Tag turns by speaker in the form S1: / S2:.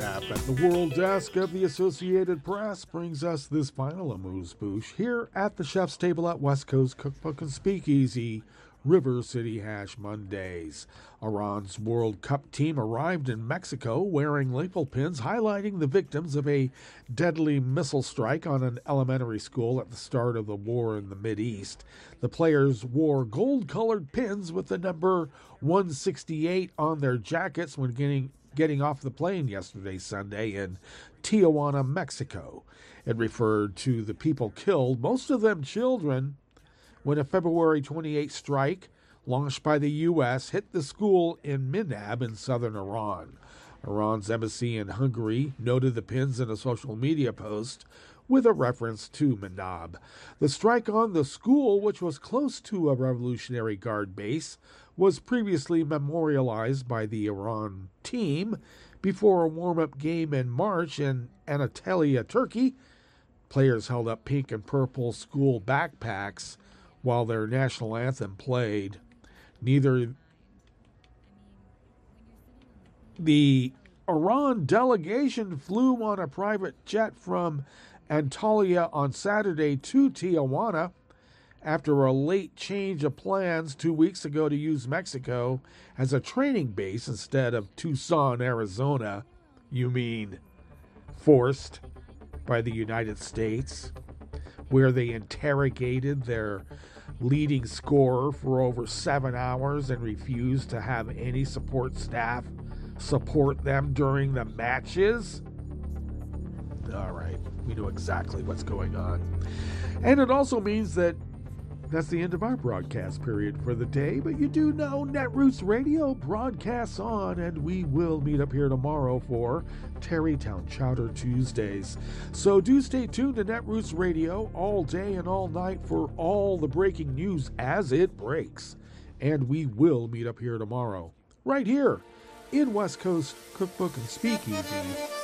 S1: Tap at the World Desk of the Associated Press brings us this final amuse-bouche here at the Chef's Table at West Coast Cookbook and Speakeasy, River City Hash Mondays. Iran's World Cup team arrived in Mexico wearing lapel pins highlighting the victims of a deadly missile strike on an elementary school at the start of the war in the Mideast. The players wore gold-colored pins with the number 168 on their jackets when getting off the plane yesterday, Sunday, in Tijuana, Mexico. It referred to the people killed, most of them children, when a February 28 strike launched by the U.S. hit the school in Minab in southern Iran. Iran's embassy in Hungary noted the pins in a social media post with a reference to Minab. The strike on the school, which was close to a Revolutionary Guard base, was previously memorialized by the Iran team before a warm-up game in March in Anatolia, Turkey. Players held up pink and purple school backpacks while their national anthem played. The Iran delegation flew on a private jet from Antalya on Saturday to Tijuana after a late change of plans 2 weeks ago to use Mexico as a training base instead of Tucson, Arizona. You mean forced by the United States, where they interrogated their leading scorer for over 7 hours and refused to have any support staff support them during the matches? All right, we know exactly what's going on. And it also means that that's the end of our broadcast period for the day, but you do know Netroots Radio broadcasts on, and we will meet up here tomorrow for Tarrytown Chowder Tuesdays. So do stay tuned to Netroots Radio all day and all night for all the breaking news as it breaks. And we will meet up here tomorrow, right here in West Coast Cookbook and Speakeasy.